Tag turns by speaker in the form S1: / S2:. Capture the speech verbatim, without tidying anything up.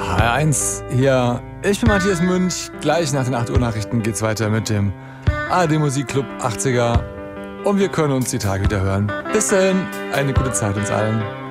S1: H R eins hier. Ich bin Matthias Münch. Gleich nach den acht Uhr Nachrichten geht's weiter mit dem A R D Musikclub achtziger. Und wir können uns die Tage wieder hören. Bis dahin, eine gute Zeit uns allen.